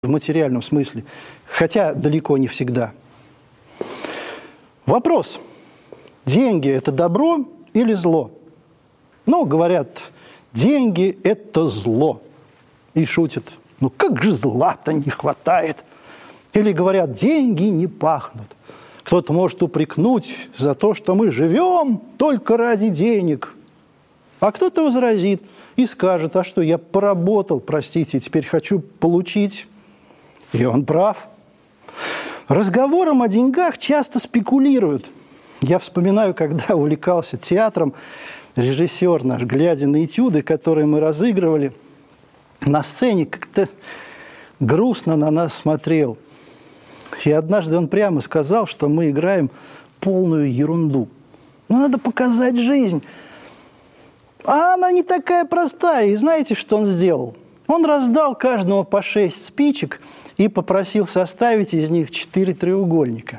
в материальном смысле, хотя далеко не всегда. Вопрос: деньги – это добро или зло? Ну, говорят, деньги – это зло. И шутят: ну как же зла-то не хватает? Или говорят: деньги не пахнут. Кто-то может упрекнуть за то, что мы живем только ради денег. А кто-то возразит и скажет: а что, я поработал, простите, теперь хочу получить. И он прав. Разговором о деньгах часто спекулируют. Я вспоминаю, когда увлекался театром, режиссер наш, глядя на этюды, которые мы разыгрывали, на сцене как-то грустно на нас смотрел. И однажды он прямо сказал, что мы играем полную ерунду. Ну, надо показать жизнь. А она не такая простая. И знаете, что он сделал? Он раздал каждому по 6 спичек и попросил составить из них 4 треугольника.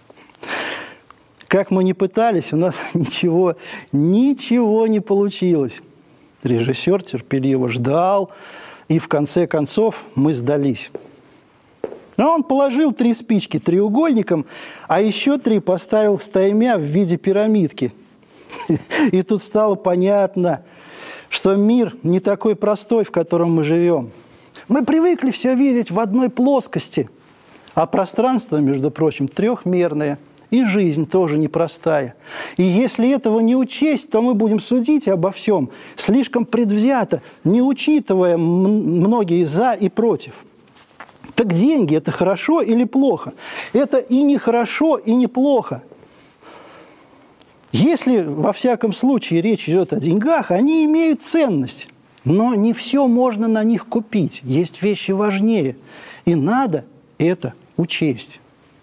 Как мы ни пытались, у нас ничего не получилось. Режиссер терпеливо ждал, и в конце концов мы сдались. А он положил 3 спички треугольником, а еще 3 поставил стаймя в виде пирамидки. И тут стало понятно, что мир не такой простой, в котором мы живем. Мы привыкли все видеть в одной плоскости, а пространство, между прочим, трехмерное, и жизнь тоже непростая. И если этого не учесть, то мы будем судить обо всем слишком предвзято, не учитывая многие «за» и «против». Так деньги – это хорошо или плохо? Это и не хорошо, и не плохо. Если, во всяком случае, речь идет о деньгах, они имеют ценность. Но не все можно на них купить. Есть вещи важнее. И надо это учесть.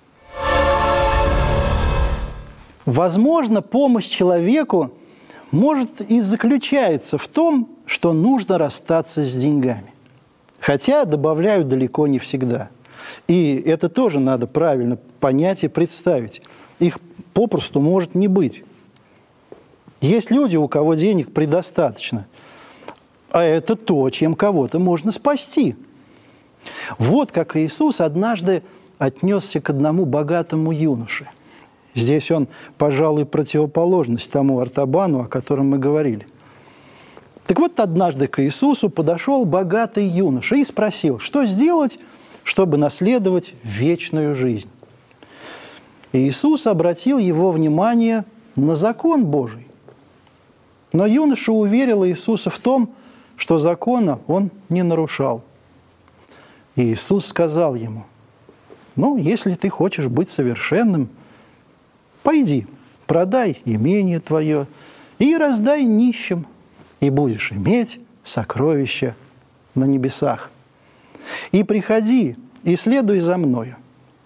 Возможно, помощь человеку может и заключается в том, что нужно расстаться с деньгами. Хотя, добавляю, далеко не всегда. И это тоже надо правильно понять и представить. Их попросту может не быть. Есть люди, у кого денег предостаточно. А это то, чем кого-то можно спасти. Вот как Иисус однажды отнесся к одному богатому юноше. Здесь он, пожалуй, противоположность тому Артабану, о котором мы говорили. Так вот, однажды к Иисусу подошел богатый юноша и спросил, что сделать, чтобы наследовать вечную жизнь. И Иисус обратил его внимание на закон Божий. Но юноша уверил Иисуса в том, что закона он не нарушал. И Иисус сказал ему: ну, если ты хочешь быть совершенным, пойди, продай имение твое и раздай нищим, и будешь иметь сокровища на небесах. И приходи, и следуй за мною.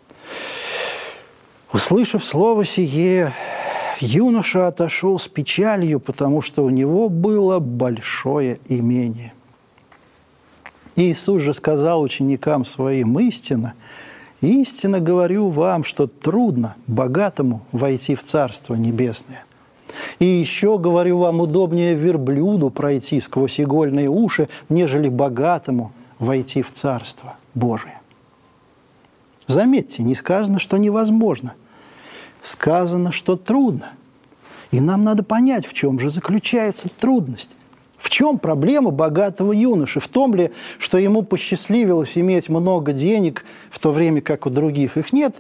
Услышав слово сие, юноша отошел с печалью, потому что у него было большое имение. Иисус же сказал ученикам своим: истинно, истинно говорю вам, что трудно богатому войти в Царство Небесное. И еще говорю вам, удобнее верблюду пройти сквозь игольные уши, нежели богатому войти в Царство Божие. Заметьте, не сказано, что невозможно. Сказано, что трудно. И нам надо понять, в чем же заключается трудность. В чем проблема богатого юноши? В том ли, что ему посчастливилось иметь много денег, в то время как у других их нет?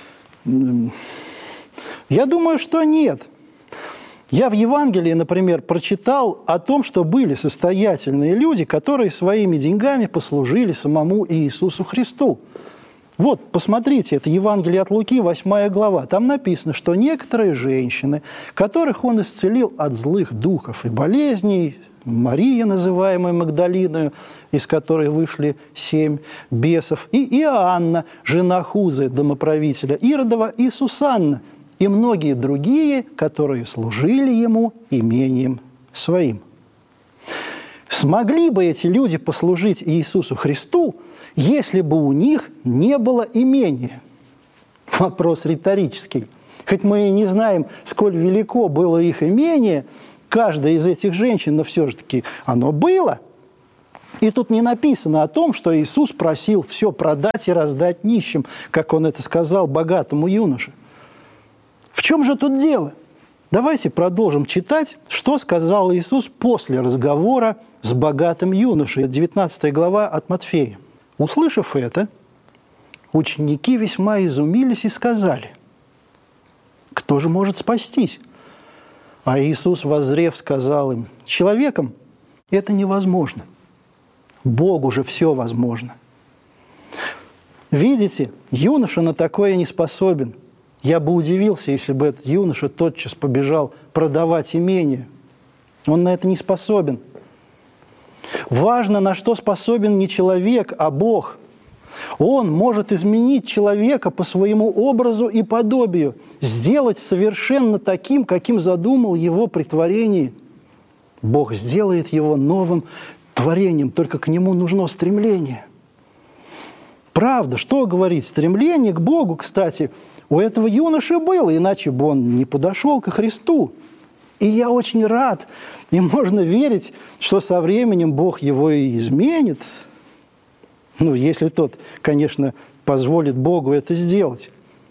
Я думаю, что нет. Я в Евангелии, например, прочитал о том, что были состоятельные люди, которые своими деньгами послужили самому Иисусу Христу. Вот, посмотрите, это Евангелие от Луки, 8 глава. Там написано, что некоторые женщины, которых он исцелил от злых духов и болезней, Мария, называемая Магдалиною, из которой вышли 7 бесов, и Иоанна, жена Хузы, домоправителя Иродова, и Сусанна, и многие другие, которые служили ему имением своим. Смогли бы эти люди послужить Иисусу Христу, если бы у них не было имения? Вопрос риторический. Хоть мы и не знаем, сколь велико было их имение, каждая из этих женщин, но все же таки оно было. И тут не написано о том, что Иисус просил все продать и раздать нищим, как Он это сказал богатому юноше. В чем же тут дело? Давайте продолжим читать, что сказал Иисус после разговора с богатым юношей. 19 глава от Матфея. Услышав это, ученики весьма изумились и сказали: «Кто же может спастись?» А Иисус, воззрев, сказал им: «Человеком это невозможно. Богу же все возможно». Видите, юноша на такое не способен. Я бы удивился, если бы этот юноша тотчас побежал продавать имение. Он на это не способен. Важно, на что способен не человек, а Бог. Он может изменить человека по своему образу и подобию, сделать совершенно таким, каким задумал его при творении. Бог сделает его новым творением, только к нему нужно стремление. Правда, что говорить? Стремление к Богу, кстати, у этого юноши было, иначе бы он не подошел ко Христу. И я очень рад, и можно верить, что со временем Бог его и изменит. Ну, если тот, конечно, позволит Богу это сделать.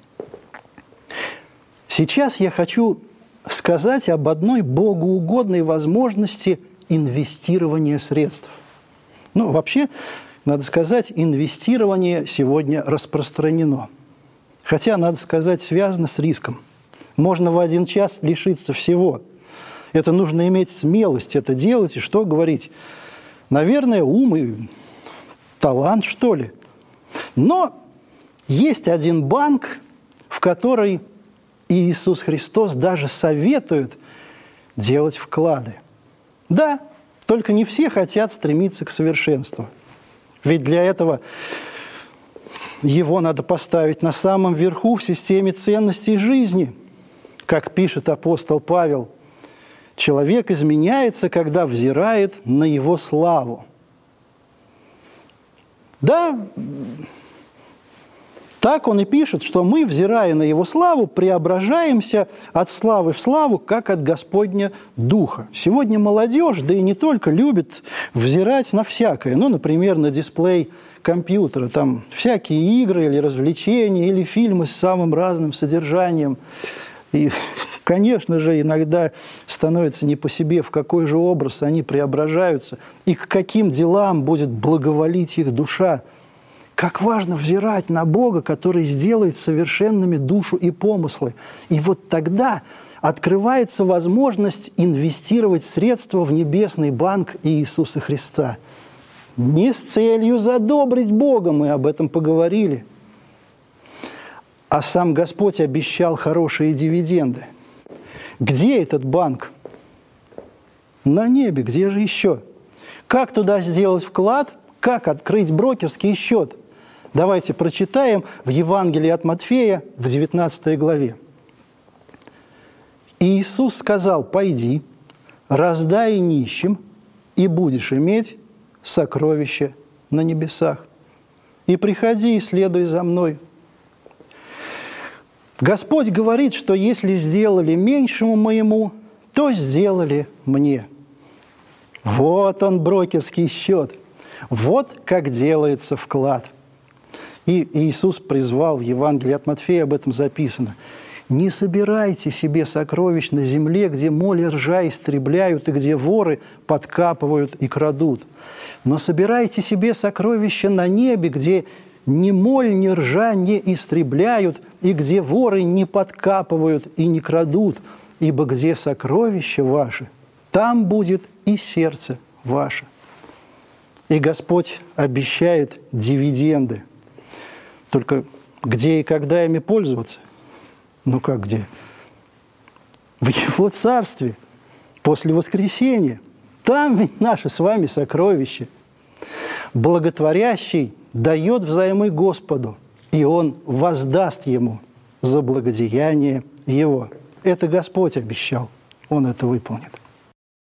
Сейчас я хочу сказать об одной богоугодной возможности инвестирования средств. Ну, вообще, надо сказать, инвестирование сегодня распространено. Хотя, надо сказать, связано с риском. Можно в один час лишиться всего. Это нужно иметь смелость это делать. И что говорить? Наверное, ум и талант, что ли. Но есть один банк, в который Иисус Христос даже советует делать вклады. Да, только не все хотят стремиться к совершенству. Ведь для этого его надо поставить на самом верху в системе ценностей жизни. Как пишет апостол Павел, человек изменяется, когда взирает на его славу. Да, так он и пишет, что мы, взирая на его славу, преображаемся от славы в славу, как от Господня Духа. Сегодня молодежь, да и не только, любит взирать на всякое. Ну, например, на дисплей компьютера. Там всякие игры или развлечения, или фильмы с самым разным содержанием. И, конечно же, иногда становится не по себе, в какой же образ они преображаются, и к каким делам будет благоволить их душа. Как важно взирать на Бога, который сделает совершенными душу и помыслы. И вот тогда открывается возможность инвестировать средства в небесный банк Иисуса Христа. Не с целью задобрить Бога, мы об этом поговорили. А сам Господь обещал хорошие дивиденды. Где этот банк? На небе, где же еще? Как туда сделать вклад? Как открыть брокерский счет? Давайте прочитаем в Евангелии от Матфея в 19 главе. «И Иисус сказал: пойди, раздай нищим, и будешь иметь сокровища на небесах. И приходи, и следуй за мной». Господь говорит, что если сделали меньшему моему, то сделали мне. Вот он, брокерский счет. Вот как делается вклад. И Иисус призвал в Евангелии от Матфея, об этом записано: «Не собирайте себе сокровищ на земле, где моль и ржа истребляют, и где воры подкапывают и крадут. Но собирайте себе сокровища на небе, где ни моль, ни ржа не истребляют, и где воры не подкапывают и не крадут, ибо где сокровища ваши, там будет и сердце ваше». И Господь обещает дивиденды. Только где и когда ими пользоваться? Ну как где? В Его Царстве, после воскресения. Там ведь наше с вами сокровище. Благотворящий дает взаймы Господу, и Он воздаст ему за благодеяние его. Это Господь обещал, Он это выполнит.